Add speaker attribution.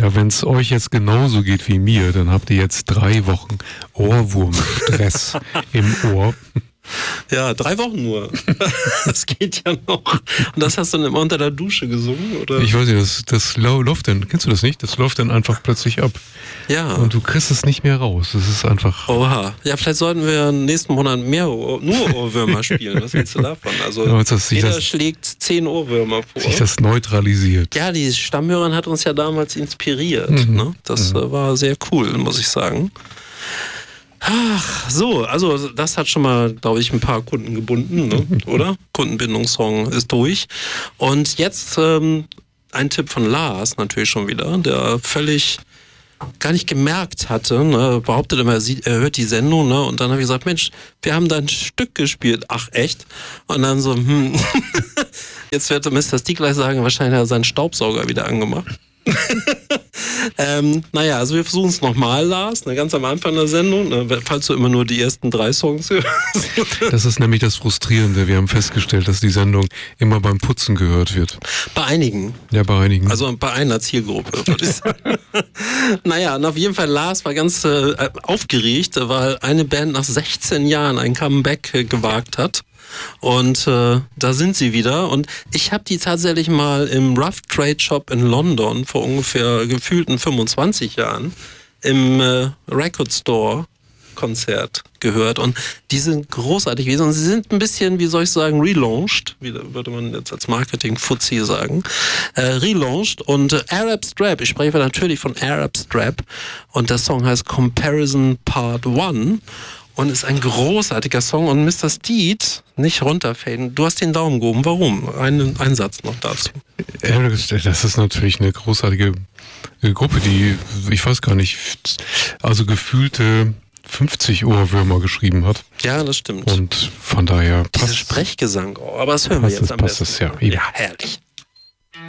Speaker 1: Ja, wenn es euch jetzt genauso geht wie mir, dann habt ihr jetzt 3 Wochen Ohrwurmstress im Ohr.
Speaker 2: Ja, 3 Wochen nur. Das geht ja noch. Und das hast du dann immer unter der Dusche gesungen, oder?
Speaker 1: Ich weiß nicht, das läuft dann, kennst du das nicht? Das läuft dann einfach plötzlich ab.
Speaker 2: Ja.
Speaker 1: Und du kriegst es nicht mehr raus. Das ist einfach...
Speaker 2: Oha. Ja, vielleicht sollten wir nächsten Monat nur Ohrwürmer spielen. Was hältst du davon? Also
Speaker 1: Ja,
Speaker 2: jeder schlägt 10 Ohrwürmer vor.
Speaker 1: Sich das neutralisiert.
Speaker 2: Ja, die Stammhörerin hat uns ja damals inspiriert. Ne? Das war sehr cool, muss ich sagen. Ach, so, also das hat schon mal, glaube ich, ein paar Kunden gebunden, ne? Oder? Kundenbindungssong ist durch. Und jetzt ein Tipp von Lars natürlich schon wieder, der völlig gar nicht gemerkt hatte, ne? Behauptet immer, er hört die Sendung, ne? Und dann habe ich gesagt, Mensch, wir haben da ein Stück gespielt. Ach, echt? Und dann so, jetzt wird Mr. Stieg gleich sagen, wahrscheinlich hat er seinen Staubsauger wieder angemacht. Naja, also wir versuchen es nochmal, Lars, ganz am Anfang der Sendung, falls du immer nur die ersten 3 Songs hörst.
Speaker 1: Das ist nämlich das Frustrierende. Wir haben festgestellt, dass die Sendung immer beim Putzen gehört wird.
Speaker 2: Bei einigen.
Speaker 1: Ja, bei einigen.
Speaker 2: Also bei einer Zielgruppe, würde ich sagen. Naja, und auf jeden Fall, Lars war ganz aufgeregt, weil eine Band nach 16 Jahren ein Comeback gewagt hat. Und da sind sie wieder. Und ich habe die tatsächlich mal im Rough Trade Shop in London vor ungefähr gefühlten 25 Jahren im Record Store Konzert gehört. Und die sind großartig gewesen. Und sie sind ein bisschen, wie soll ich sagen, relaunched, wie würde man jetzt als Marketing-Fuzzi sagen, relaunched. Und Arab Strap, ich spreche natürlich von Arab Strap. Und der Song heißt Comparison Part 1. Und ist ein großartiger Song. Und Mr. Steed, nicht runterfaden, du hast den Daumen gehoben. Warum? Ein Satz noch dazu.
Speaker 1: Das ist natürlich eine großartige Gruppe, die, ich weiß gar nicht, also gefühlte 50 Ohrwürmer geschrieben hat.
Speaker 2: Ja, das stimmt.
Speaker 1: Und von daher passt...
Speaker 2: Dieser Sprechgesang, aber das hören wir jetzt am besten.
Speaker 1: Passt es, ja.
Speaker 2: Ja, herrlich.